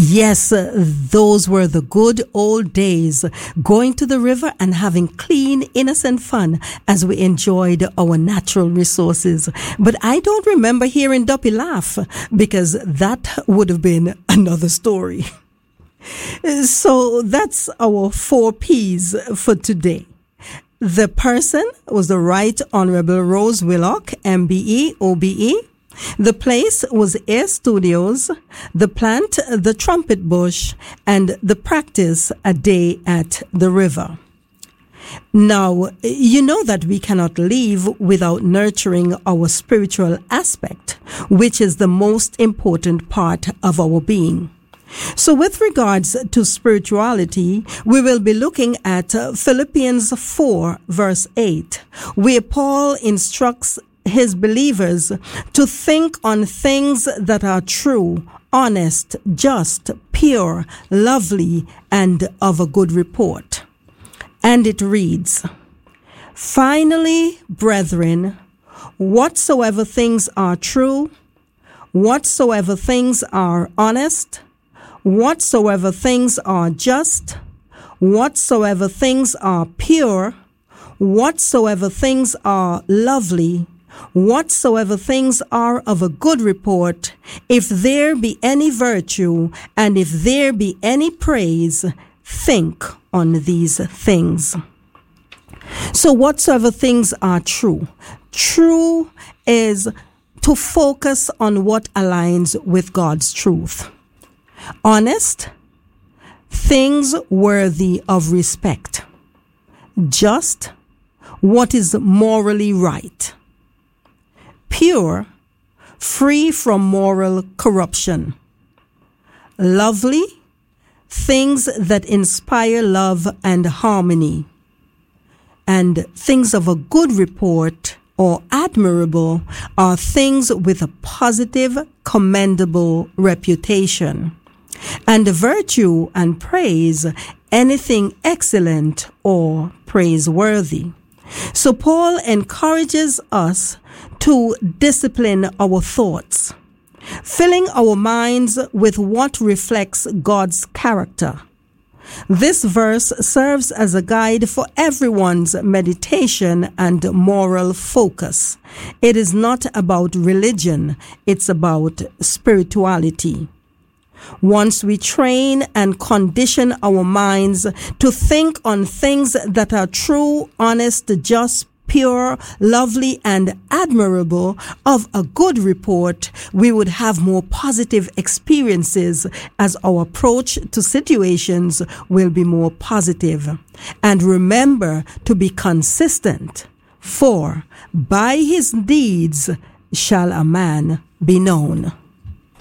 Yes, those were the good old days, going to the river and having clean, innocent fun as we enjoyed our natural resources. But I don't remember hearing Duppy laugh, because that would have been another story. So that's our 4 P's for today. The person was the Right Honorable Rose Willock, MBE, OBE. The place was Air Studios, the plant, the Trumpet Bush, and the practice, a day at the river. Now, you know that we cannot live without nurturing our spiritual aspect, which is the most important part of our being. So with regards to spirituality, we will be looking at Philippians 4, verse 8, where Paul instructs his believers to think on things that are true, honest, just, pure, lovely, and of a good report. And it reads, "Finally, brethren, whatsoever things are true, whatsoever things are honest, whatsoever things are just, whatsoever things are pure, whatsoever things are lovely, whatsoever things are of a good report, if there be any virtue, and if there be any praise, think on these things." So whatsoever things are true. True is to focus on what aligns with God's truth. Honest, things worthy of respect. Just, what is morally right. Pure, free from moral corruption. Lovely, things that inspire love and harmony. And things of a good report or admirable are things with a positive, commendable reputation. And virtue and praise, anything excellent or praiseworthy. So Paul encourages us to discipline our thoughts, filling our minds with what reflects God's character. This verse serves as a guide for everyone's meditation and moral focus. It is not about religion, it's about spirituality. Once we train and condition our minds to think on things that are true, honest, just, pure, lovely, and admirable, of a good report, we would have more positive experiences as our approach to situations will be more positive. And remember to be consistent, for by his deeds shall a man be known.